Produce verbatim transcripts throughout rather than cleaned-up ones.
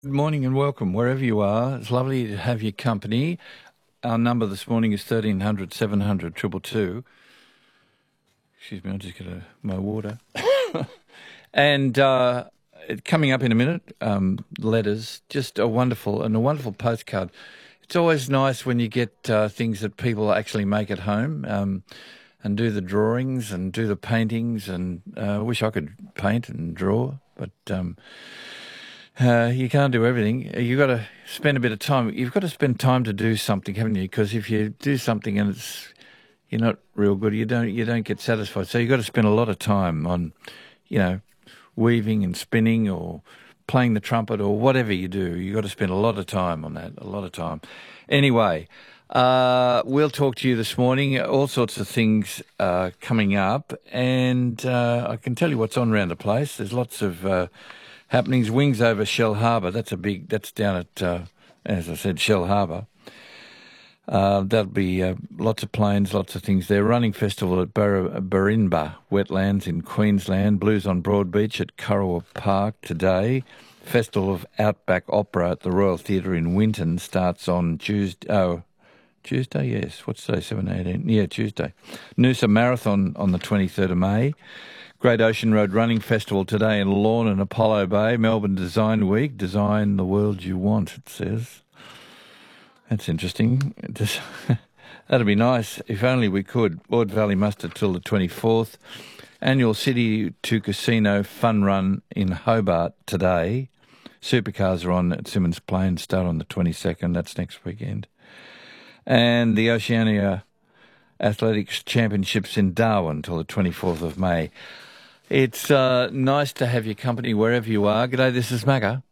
Good morning and welcome, wherever you are. It's lovely to have your company. Our number this morning is thirteen hundred, seven hundred, two two two. Excuse me, I'll just get a, my water. and uh, it, coming up in a minute, um, letters, just a wonderful, and a wonderful postcard. It's always nice when you get uh, things that people actually make at home um, and do the drawings and do the paintings. And uh, I wish I could paint and draw, but... Um, Uh, you can't do everything. You've got to spend a bit of time. You've got to spend time to do something, haven't you? Because if you do something and it's you're not real good, you don't you don't get satisfied. So you've got to spend a lot of time on, you know, weaving and spinning or playing the trumpet or whatever you do. You've got to spend a lot of time on that, a lot of time. Anyway, uh, we'll talk to you this morning. All sorts of things uh, coming up, and uh, I can tell you what's on around the place. There's lots of... Uh, happenings. Wings over Shell Harbour. That's a big. That's down at, uh, as I said, Shell Harbour. Uh, that'll be uh, lots of planes, lots of things there. Running festival at Bar- Barinba Wetlands in Queensland. Blues on Broadbeach at Kurrawa Park today. Festival of Outback Opera at the Royal Theatre in Winton starts on Tuesday. Oh, Tuesday, yes. What's today? seven, eighteen Yeah, Tuesday. Noosa Marathon on the twenty-third of May. Great Ocean Road Running Festival today in Lorne and Apollo Bay. Melbourne Design Week. Design the world you want, it says. That's interesting. Just, that'd be nice if only we could. Ord Valley Muster till the twenty-fourth. Annual City to Casino Fun Run in Hobart today. Supercars are on at Simmons Plain. Start on the twenty-second. That's next weekend. And the Oceania Athletics Championships in Darwin till the twenty-fourth of May. It's uh, nice to have your company wherever you are. G'day, this is Macca.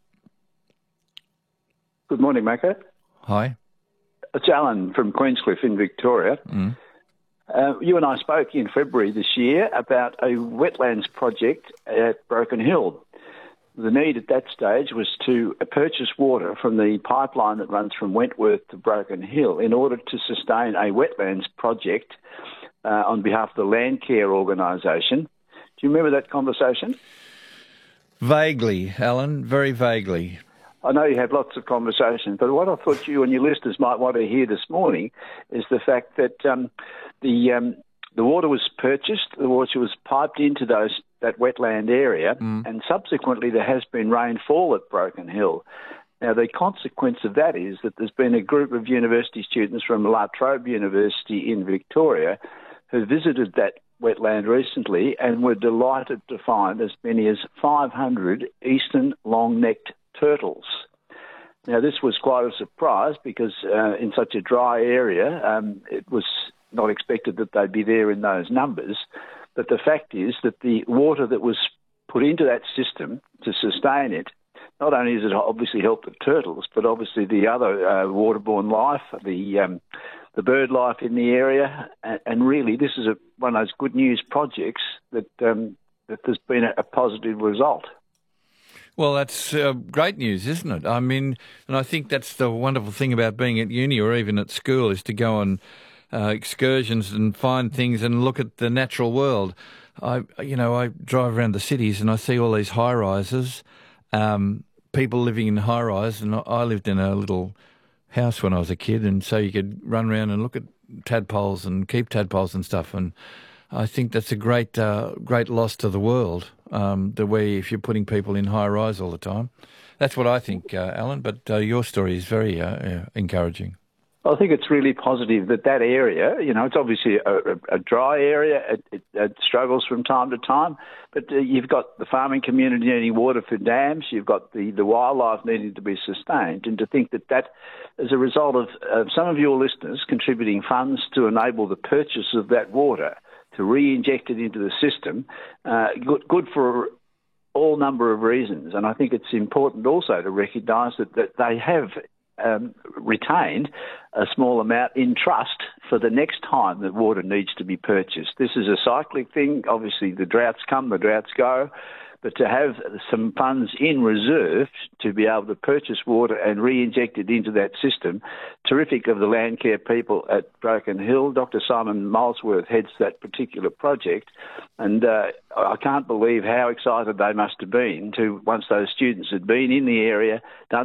Good morning, Macca. Hi. It's Alan from Queenscliff in Victoria. Mm. Uh, you and I spoke in February this year about a wetlands project at Broken Hill. The need at that stage was to purchase water from the pipeline that runs from Wentworth to Broken Hill in order to sustain a wetlands project uh, on behalf of the Landcare organisation. Do you remember that conversation? Vaguely, Alan, very vaguely. I know you have lots of conversations, but what I thought you and your listeners might want to hear this morning is the fact that um, the um, the water was purchased, the water was piped into those that wetland area, mm. and subsequently there has been rainfall at Broken Hill. Now, the consequence of that is that there's been a group of university students from La Trobe University in Victoria who visited that wetland recently and were delighted to find as many as five hundred eastern long-necked turtles. Now, this was quite a surprise because uh, in such a dry area, um, it was not expected that they'd be there in those numbers. But the fact is that the water that was put into that system to sustain it, not only does it obviously help the turtles, but obviously the other uh, waterborne life, the um, the bird life in the area, and, and really this is a, one of those good news projects that um, that there's been a, a positive result. Well, that's uh, great news, isn't it? I mean, and I think that's the wonderful thing about being at uni or even at school is to go on uh, excursions and find things and look at the natural world. I, you know, I drive around the cities and I see all these high rises, um, people living in high rise, and I lived in a little house when I was a kid, and so you could run around and look at tadpoles and keep tadpoles and stuff. And I think that's a great, uh, great loss to the world. Um, the way if you're putting people in high rise all the time, that's what I think, uh, Alan. But uh, your story is very uh, uh, encouraging. I think it's really positive that that area, you know, it's obviously a, a, a dry area. It, it, it struggles from time to time, but uh, you've got the farming community needing water for dams. You've got the, the wildlife needing to be sustained. And to think that that, as a result of uh, some of your listeners contributing funds to enable the purchase of that water, to re-inject it into the system, uh, good, good for all number of reasons. And I think it's important also to recognise that, that they have um, retained a small amount in trust for the next time that water needs to be purchased. This is a cyclic thing. Obviously, the droughts come, the droughts go. But to have some funds in reserve to be able to purchase water and re-inject it into that system, terrific of the Landcare people at Broken Hill. Doctor Simon Molesworth heads that particular project, and uh, I can't believe how excited they must have been to once those students had been in the area, done